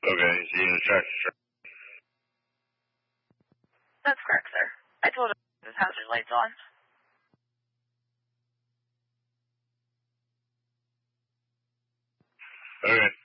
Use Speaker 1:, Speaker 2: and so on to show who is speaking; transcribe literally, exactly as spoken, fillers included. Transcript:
Speaker 1: Okay, see you in the tractor truck.
Speaker 2: That's correct, sir. I told him his hazard lights on.
Speaker 1: Okay.